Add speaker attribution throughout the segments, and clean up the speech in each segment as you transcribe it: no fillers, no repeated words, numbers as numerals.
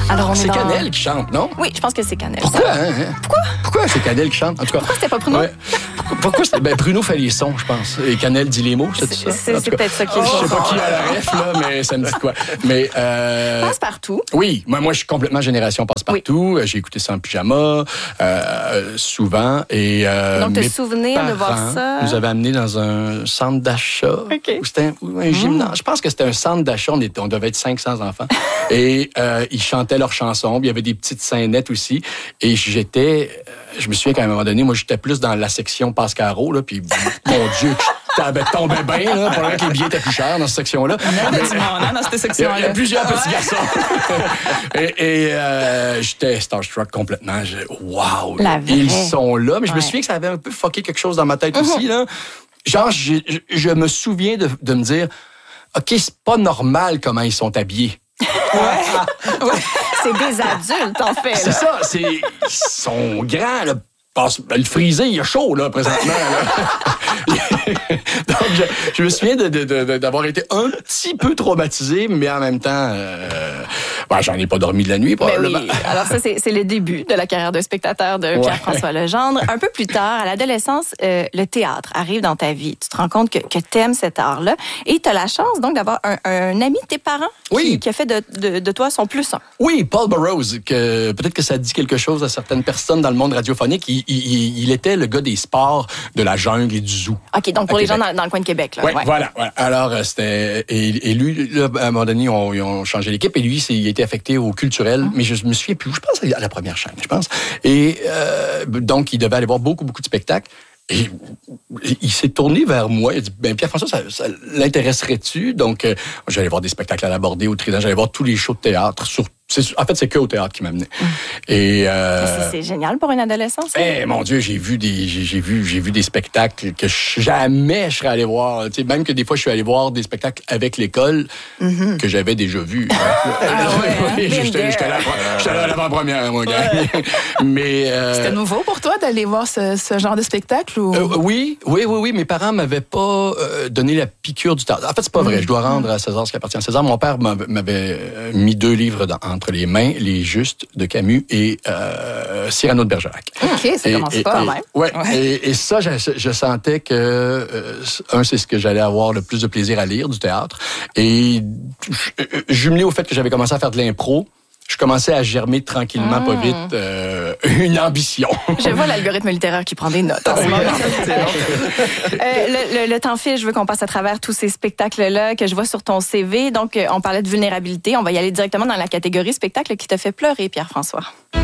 Speaker 1: Alors,
Speaker 2: c'est Canel qui chante, non?
Speaker 1: Oui, je pense que c'est Canel.
Speaker 2: Pourquoi? Pourquoi c'est Canel qui chante? En tout cas,
Speaker 1: pourquoi c'était pas Bruno?
Speaker 2: Ouais. Pourquoi c'était... Bruno fait les sons, je pense. Et Canel dit les mots, c'est ça?
Speaker 1: C'est peut-être ça qui est.
Speaker 2: Je sais pas qui a la ref, là, mais ça me dit quoi. Mais,
Speaker 1: Passe-partout.
Speaker 2: Oui, moi, je suis complètement génération Passe-partout. Oui. J'ai écouté ça en pyjama, souvent. Et,
Speaker 1: donc, te souvenir de voir ça?
Speaker 2: Nous avaient amenés dans un centre d'achat.
Speaker 1: Okay.
Speaker 2: Ou c'était un gymnase. Je pense que c'était un centre d'achat. On devait être 500 enfants. Et ils chantaient leurs chansons. Puis il y avait des petites scénettes aussi. Et je me souviens qu'à un moment donné, moi, j'étais plus dans la section Pascaro, là. Puis, mon Dieu, t'avais tombé bien, là. Pour que les billets étaient plus chers dans cette section-là.
Speaker 3: Dans cette section-là.
Speaker 2: Il y a plusieurs petits garçons. et j'étais starstruck complètement. Wow! Ils sont là. Mais je me souviens que ça avait un peu fucké quelque chose dans ma tête aussi, là. Genre, je me souviens de me dire, OK, c'est pas normal comment ils sont habillés.
Speaker 1: Ouais. C'est des adultes, en fait.
Speaker 2: C'est ça. Ils sont grands, là. Le frisé, il a chaud, là, présentement. Là. Donc, je me souviens d'avoir été un petit peu traumatisé, mais en même temps, j'en ai pas dormi de la nuit, probablement.
Speaker 1: Oui. Alors ça, c'est le début de la carrière de spectateur de Pierre-François Legendre. Un peu plus tard, à l'adolescence, le théâtre arrive dans ta vie. Tu te rends compte que t'aimes cet art-là. Et tu as la chance, donc, d'avoir un ami de tes parents qui a fait de toi son plus un.
Speaker 2: Oui, Paul Burroughs, peut-être que ça dit quelque chose à certaines personnes dans le monde radiophonique. Il était le gars des sports, de la jungle et du zoo.
Speaker 1: OK, donc pour les gens dans le coin de Québec. Là.
Speaker 2: Ouais. Voilà. Alors, c'était... Et lui, là, à un moment donné, ils ont changé l'équipe. Et lui, il a été affecté au culturel. Mais je me souviens plus. Je pense à la première chaîne, je pense. Et donc, il devait aller voir beaucoup de spectacles. Et il s'est tourné vers moi. Il a dit, Pierre-François, ça l'intéresserait-tu? Donc, j'allais voir des spectacles à l'Abordé, au Trident. J'allais voir tous les shows de théâtre. En fait, c'est que au théâtre qui m'amenait. Et
Speaker 1: c'est génial pour une adolescence.
Speaker 2: Mon Dieu, j'ai vu des spectacles que jamais je serais allé voir. Tu sais, même que des fois, je suis allé voir des spectacles avec l'école que j'avais déjà vus. J'étais là à l'avant-première, mon gars. Mais
Speaker 3: c'était nouveau pour toi d'aller voir ce genre de spectacle ou?
Speaker 2: Oui. Mes parents m'avaient pas donné la piqûre du théâtre. En fait, c'est pas vrai. Je dois rendre à César ce qui appartient à César. Mon père m'avait mis 2 livres entre les mains, Les Justes de Camus et Cyrano de Bergerac.
Speaker 1: OK, ça commence pas, même.
Speaker 2: Ouais. Et ça, je sentais que, c'est ce que j'allais avoir le plus de plaisir à lire, du théâtre. Et jumelé au fait que j'avais commencé à faire de l'impro, je commençais à germer tranquillement, pas vite, une ambition.
Speaker 1: Je vois l'algorithme littéraire qui prend des notes en ce moment. Le temps file, je veux qu'on passe à travers tous ces spectacles-là que je vois sur ton CV. Donc, on parlait de vulnérabilité. On va y aller directement dans la catégorie spectacle qui te fait pleurer, Pierre-François.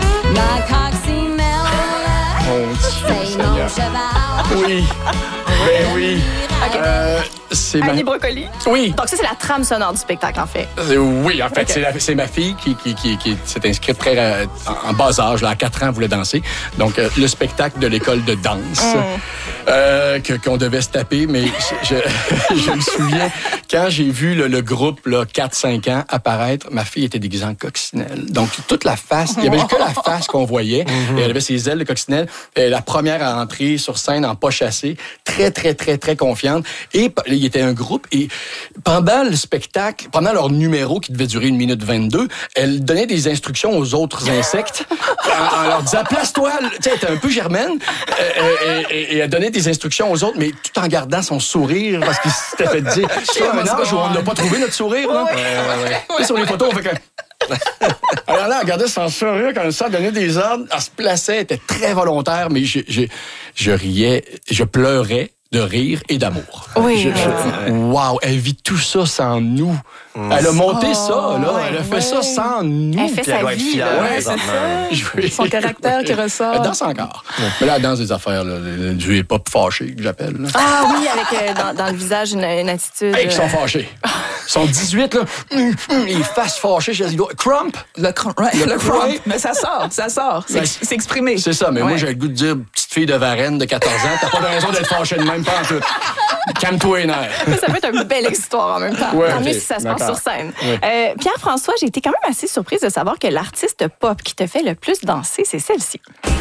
Speaker 2: Oui. Oui.
Speaker 1: Okay.
Speaker 2: C'est
Speaker 1: Annie Brocoli.
Speaker 2: Oui.
Speaker 1: Donc ça, c'est la trame sonore du spectacle, en fait.
Speaker 2: Oui, en fait, c'est ma fille qui s'est inscrite très en bas âge, là, à 4 ans, elle voulait danser. Donc, le spectacle de l'école de danse qu'on devait se taper, mais je me souviens, quand j'ai vu le groupe, là, 4-5 ans, apparaître, ma fille était déguisée en coccinelle. Donc, toute la face, il y avait que la face qu'on voyait, et elle avait ses ailes de coccinelle. La première à entrer sur scène en pas chassé, très, très, très, très confiante. Et il y était un groupe, et pendant le spectacle, pendant leur numéro qui devait durer 1 minute 22, elle donnait des instructions aux autres insectes en leur disant « Place-toi! » Tu sais, elle était un peu germaine, et elle donnait des instructions aux autres, mais tout en gardant son sourire, parce qu'il s'était fait dire « C'est un âge où on n'a pas trouvé notre sourire, non? » Sur les photos, on fait que... Alors là, elle regardait son sourire comme ça, elle donnait des ordres, elle se plaçait, elle était très volontaire, mais je riais, je pleurais de rire et d'amour.
Speaker 1: Oui.
Speaker 2: Wow, elle vit tout ça sans nous. Elle a monté ça, là. Elle a fait ça sans nous.
Speaker 1: Elle fait sa vie, là.
Speaker 3: Ouais, c'est ça. Son caractère qui ressort.
Speaker 2: Elle danse encore. Mais là, elle danse des affaires, là, du hip-hop fâché, que j'appelle. Là.
Speaker 1: Ah oui, avec dans le visage une attitude...
Speaker 2: Hey, ils sont fâchés. Ils sont 18, là. Ils fassent fâchés chez les Crump.
Speaker 3: Le crump. Mais ça sort. C'est exprimé.
Speaker 2: C'est ça, mais moi, j'ai le goût de dire, petite fille de Varennes de 14 ans, t'as pas de raison d'être fâchée de même, pas en tout. Calme-toi les nerfs.
Speaker 1: Ça peut être une belle histoire en même temps. Tant mieux si ça se passe sur scène. Oui. Pierre-François, j'ai été quand même assez surprise de savoir que l'artiste pop qui te fait le plus danser, c'est celle-ci.